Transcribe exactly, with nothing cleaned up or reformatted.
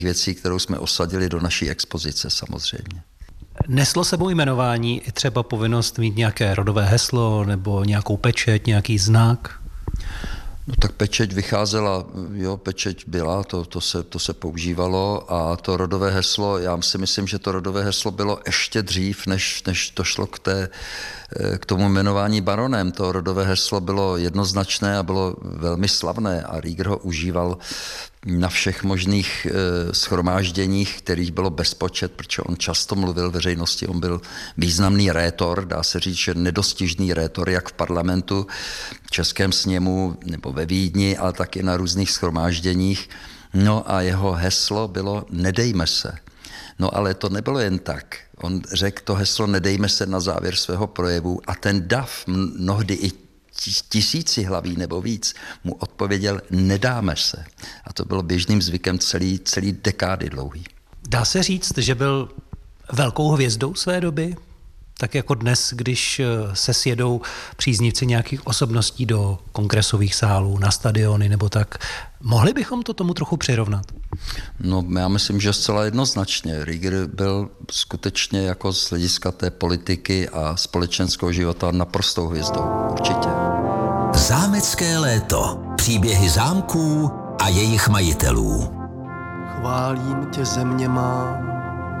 věcí, kterou jsme osadili do naší expozice samozřejmě. Neslo sebou jmenování i třeba povinnost mít nějaké rodové heslo nebo nějakou pečeť, nějaký znak? No tak pečeť vycházela, jo, pečeť byla, to, to, se, to se používalo a to rodové heslo, já si myslím, že to rodové heslo bylo ještě dřív, než, než to šlo k, té, k tomu jmenování baronem. To rodové heslo bylo jednoznačné a bylo velmi slavné a Rieger ho užíval na všech možných shromážděních, kterých bylo bezpočet, protože on často mluvil veřejnosti, on byl významný rétor, dá se říct, že nedostižný rétor, jak v parlamentu, v Českém sněmu nebo ve Vídni, ale taky na různých shromážděních. No a jeho heslo bylo nedejme se. No ale to nebylo jen tak. On řekl to heslo nedejme se na závěr svého projevu a ten dav mnohdy i tisíci hlaví nebo víc mu odpověděl nedáme se. A to bylo běžným zvykem celý, celý dekády dlouhý. Dá se říct, že byl velkou hvězdou své doby? Tak jako dnes, když se sjedou příznivci nějakých osobností do kongresových sálů, na stadiony nebo tak, mohli bychom to tomu trochu přirovnat? No, já myslím, že zcela jednoznačně. Rieger byl skutečně jako z hlediska té politiky a společenského života naprostou hvězdou. Určitě. Zámecké léto. Příběhy zámků a jejich majitelů. Chválím tě, země má,